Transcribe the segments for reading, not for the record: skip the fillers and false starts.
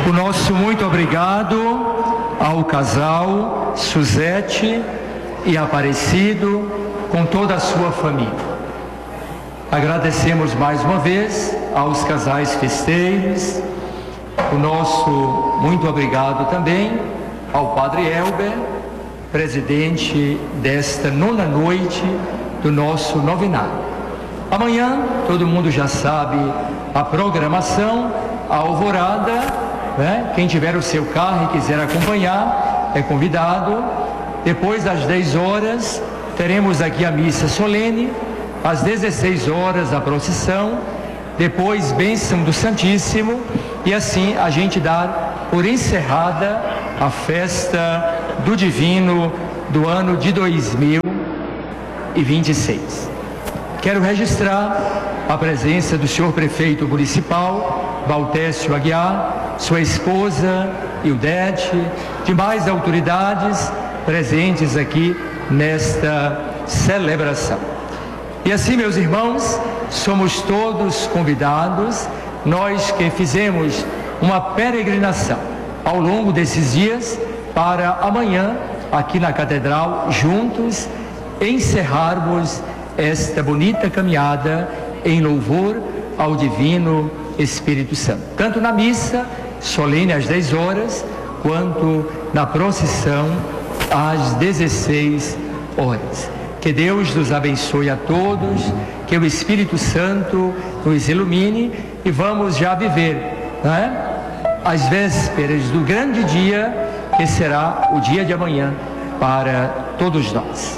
O nosso muito obrigado ao casal Suzete e Aparecido, com toda a sua família. Agradecemos mais uma vez aos casais festeiros. O nosso muito obrigado também ao Padre Elber, presidente desta 9ª noite do nosso novenário. Amanhã, todo mundo já sabe a programação, a alvorada, né? Quem tiver o seu carro e quiser acompanhar, é convidado. Depois das 10 horas, teremos aqui a missa solene. Às 16 horas, a procissão. Depois, bênção do Santíssimo. E assim a gente dá por encerrada a festa do Divino do ano de 2026. Quero registrar a presença do senhor prefeito municipal, Valtécio Aguiar, sua esposa, Ildete, demais autoridades presentes aqui nesta celebração. E assim, meus irmãos, somos todos convidados, nós que fizemos uma peregrinação ao longo desses dias, para amanhã, aqui na Catedral, juntos, encerrarmos esta bonita caminhada em louvor ao Divino Espírito Santo, tanto na missa solene às 10 horas, quanto na procissão às 16 horas. Que Deus nos abençoe a todos, que o Espírito Santo nos ilumine e vamos já viver, né, as vésperas do grande dia que será o dia de amanhã para todos nós.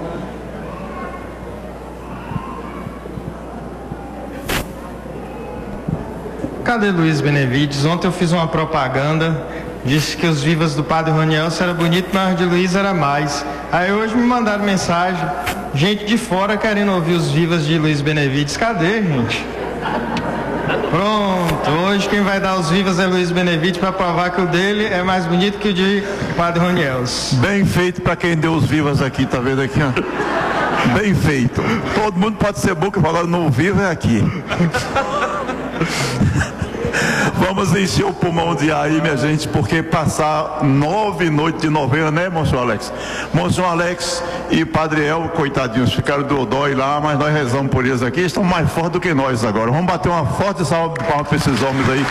Cadê Luiz Benevides? Ontem eu fiz uma propaganda, disse que os vivas do Padre Roniel era bonito, mas de Luiz era mais. Aí hoje me mandaram mensagem, gente de fora querendo ouvir os vivas de Luiz Benevides. Cadê, gente? Pronto, hoje quem vai dar os vivas é Luiz Benevides, para provar que o dele é mais bonito que o de Padre Roniel. Bem feito para quem deu os vivas aqui, tá vendo aqui, ó? Bem feito. Todo mundo pode ser bom que falando no vivo é aqui. Vamos encher o pulmão de ar aí, minha gente, porque passar 9 noites de novena, né, Monsenhor Alex? Monsenhor Alex e Padre El, coitadinhos, ficaram do dói lá, mas nós rezamos por eles aqui, estão mais fortes do que nós agora. Vamos bater uma forte salva de palmas para esses homens aí.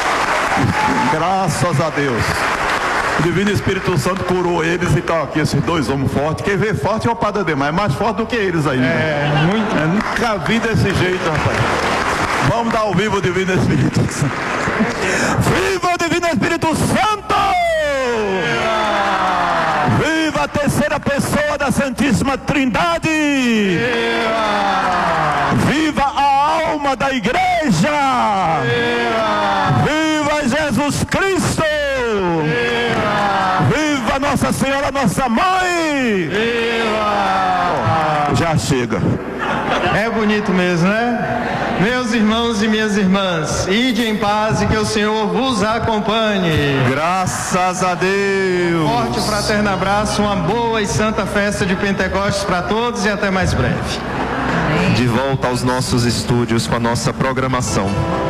Graças a Deus. O Divino Espírito Santo curou eles e estão aqui, esses dois homens fortes. Quem vê forte é o Padre Ademar, é mais forte do que eles aí. É, muito. Nunca vi desse jeito, rapaz. Vamos dar ao vivo o Divino Espírito Santo. Viva o Divino Espírito Santo! Viva a terceira pessoa da Santíssima Trindade! Viva a alma da Igreja! Viva Jesus Cristo! Viva Nossa Senhora, nossa Mãe! Já chega. É bonito mesmo, né? Meus irmãos e minhas irmãs, ide em paz e que o Senhor vos acompanhe. Graças a Deus. Forte e fraterno abraço, uma boa e santa festa de Pentecostes para todos e até mais breve. De volta aos nossos estúdios com a nossa programação.